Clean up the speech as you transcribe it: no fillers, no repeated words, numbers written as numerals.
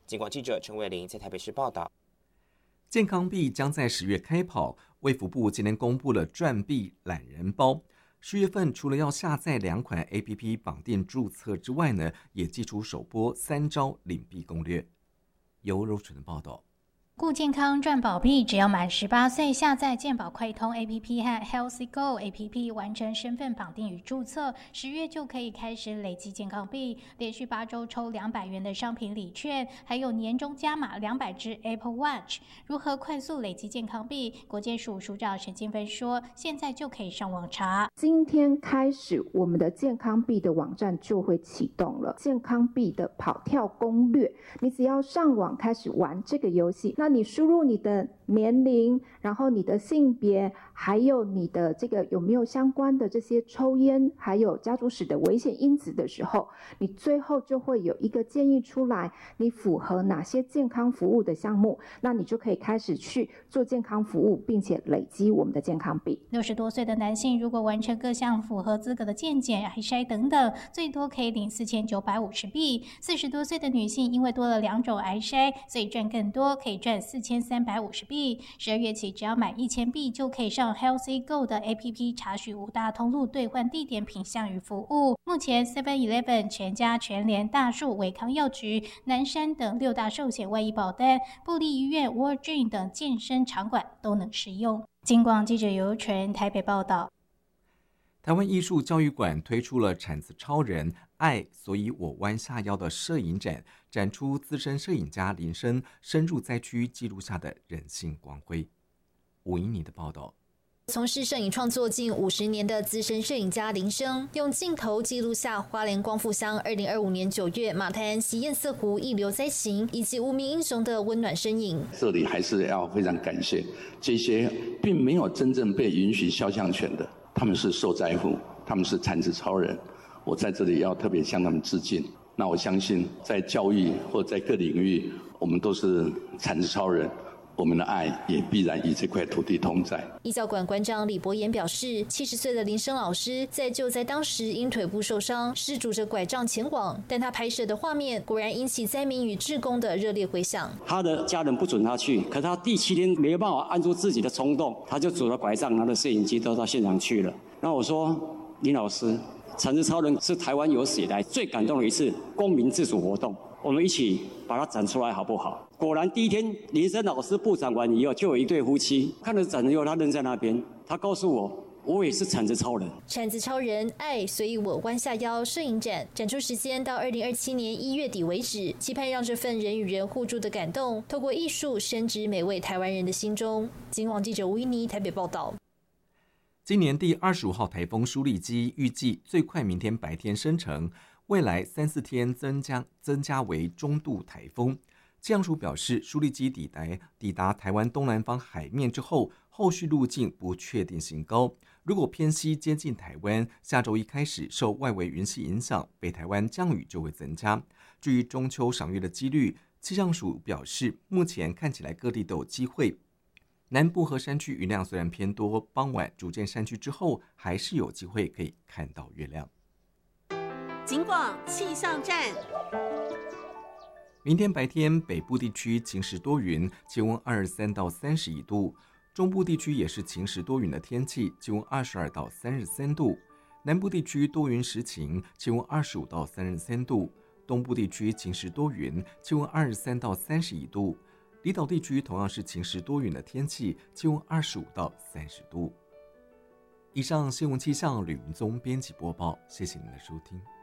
警广记者陈伟玲在台北市报道。 健康币将在10月开跑，卫福部今天公布了赚币懒人包。10月份除了要下载2款 APP 绑定注册之外呢，也寄出首波3招领币攻略。由柔纯的报道。 顾健康赚宝币，只要满18岁，下载健保快通 APP 和 Healthy Go APP， 完成身份绑定与注册，10月就可以开始累积健康币，连续8周抽200元的商品礼券，还有年终加码200只 Apple Watch。如何快速累积健康币？国健署署长沈金芬说，现在就可以上网查。 今天开始，我们的健康币的网站就会启动了，健康币的跑跳攻略，你只要上网开始玩这个游戏。那你输入你的年龄，然后你的性别，还有你的这个有没有相关的这些抽烟，还有家族史的危险因子的时候，你最后就会有一个建议出来，你符合哪些健康服务的项目，那你就可以开始去做健康服务，并且累积我们的健康币。 60多岁的男性如果完成各项符合资格的健检、癌筛等等，最多可以领4950币。40多岁的女性因为多了2种癌筛，所以赚更多，可以赚4350币。12月起，只要满1000币，就可以上 Healthy Go 的 APP 查询5大通路兑换地点、品项与服务。目前 7-Eleven、全家、全联、大树、伟康药局、南山等6大寿险外医保单、部立医院、World Dream 等健身场馆都能使用。警广记者尤纯台北报道。 台湾艺术教育馆推出了产子超人爱，所以我弯下腰的摄影展，展出资深摄影家林生深入灾区记录下的人性光辉。吴怡妮的报道。 从事摄影创作近50年的资深摄影家林生，用镜头记录下花莲光复乡2025年9月马太安溪堰塞湖溢流灾情以及无名英雄的温暖身影。 这里还是要非常感谢这些并没有真正被允许肖像权的，他们是受灾户，他们是产子超人，我在这里要特别向他们致敬。那我相信在教育或在各领域，我们都是产子超人，我们的爱也必然与这块土地同在。 艺教馆馆长李博言表示，70岁的林生老师在救灾当时因腿部受伤，是拄着拐杖前往，但他拍摄的画面果然引起灾民与志工的热烈回响。 他的家人不准他去，可他第7天没有办法按住自己的冲动，他就拄着拐杖，拿着摄影机都到现场去了。那我说，林老师，产子超人是台湾有史以来最感动的一次公民自主活动，我们一起把它展出来好不好？果然第1天林生老师布展完以后，就有一对夫妻看了展以后，他愣在那边，他告诉我，我也是产子超人。 产子超人爱，所以我弯下腰摄影展，展出时间到2027年1月底为止，期盼让这份人与人互助的感动，透过艺术深植每位台湾人的心中。警广记者吴怡妮台北报道。 今年第25号台风舒力基预计最快明天白天生成，未来3-4天增加为中度台风。气象署表示，舒力基抵达台湾东南方海面之后，后续路径不确定性高。如果偏西接近台湾，下周一开始受外围云系影响，北台湾降雨就会增加。至于中秋赏月的几率，气象署表示，目前看起来各地都有机会。南部和山区云量虽然偏多，傍晚逐渐山区之后，还是有机会可以看到月亮。 警广气象站。 明天白天，北部地区晴时多云，气温23到31度；中部地区也是晴时多云的天气，气温22到33度；南部地区多云时晴，气温25到33度；东部地区晴时多云，气温23到31度；离岛地区同样是晴时多云的天气，气温25到30度。以上新闻气象吕云宗编辑播报，谢谢您的收听。